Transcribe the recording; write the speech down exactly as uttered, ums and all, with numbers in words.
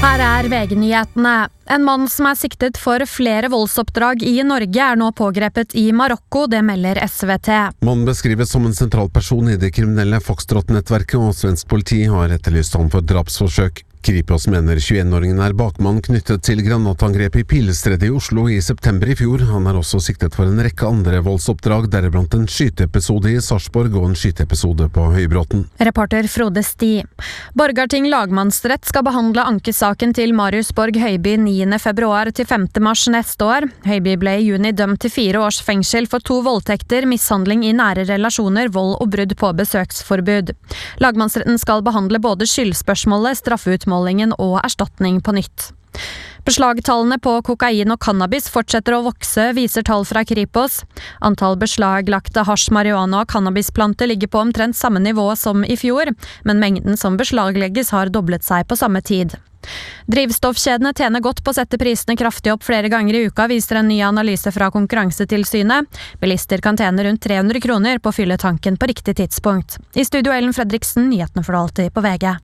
Her er V G-nyhetene. En mann som er siktet for flere voldsoppdrag i Norge er nå pågrepet i Marokko, det melder S V T. Mannen beskrives som en sentral person i det kriminelle Foxtrot-nettverket, og svensk politi har etterlyst ham for drapsforsøk. Kripos mener tjueen-åringen er bakmann knyttet til granatangrepet i Pilestredet i Oslo i september i fjor. Han er også siktet for en rekke andre voldsoppdrag, deriblant en skyteepisode i Sarpsborg og en skyteepisode på Høybråten. Reporter Frode Sti. Borgarting lagmannsrett skal behandle ankesaken til Marius Borg Høiby niende februar til femte mars neste år. Høiby ble i juni dømt til fire års fengsel for to voldtekter, mishandling i nære relasjoner, vold og brudd på besøksforbud. Lagmannsretten skal behandle både skyldspørsmålet, straffeutmålingen og erstatning på nytt. Beslagtallene på kokain og cannabis fortsetter å vokse, viser tall fra Kripos. Antall beslaglagte hasj, marihuana og cannabisplanter ligger på omtrent samme nivå som i fjor, men mengden som beslaglegges har doblet seg på samme tid. Drivstoffkjedene tjener godt på å sette prisene kraftig opp flere ganger i uka, viser en ny analyse fra Konkurransetilsynet. Bilister kan tjene rundt tre hundre kroner på å fylle tanken på riktig tidspunkt. I studio Ellen Fredriksen, nyhetene for alltid på V G.